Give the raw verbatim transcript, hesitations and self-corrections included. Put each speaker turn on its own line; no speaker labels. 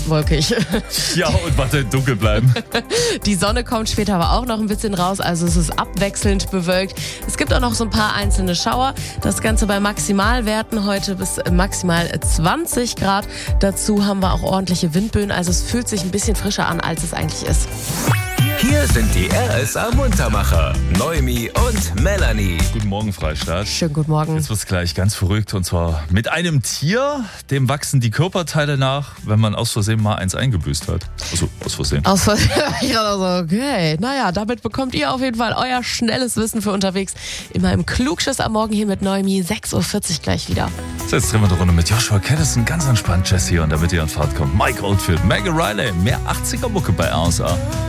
ist wolkig.
Ja, und weiter dunkel bleiben.
Die Sonne kommt später aber auch noch ein bisschen raus, also es ist abwechselnd bewölkt. Es gibt auch noch so ein paar einzelne Schauer. Das Ganze bei Maximalwerten heute bis maximal zwanzig Grad. Dazu haben wir auch ordentliche Windböen, also es fühlt sich ein bisschen frischer an, als es eigentlich ist.
Hier sind die R S A-Muntermacher, Noemi und Melanie.
Guten Morgen, Freistaat.
Schönen guten Morgen.
Jetzt wird's gleich ganz verrückt, und zwar mit einem Tier, dem wachsen die Körperteile nach, wenn man aus Versehen mal eins eingebüßt hat. Also aus Versehen.
Aus Versehen. Ich dachte so, okay, naja, damit bekommt ihr auf jeden Fall euer schnelles Wissen für unterwegs. Immer im Klugschiss am Morgen hier mit Noemi, sechs Uhr vierzig gleich wieder.
So, jetzt drehen wir die Runde mit Joshua Caddison, ganz entspannt, Jesse, und damit ihr in Fahrt kommt, Mike Oldfield, Maggie Riley, mehr achtziger Mucke bei R S A.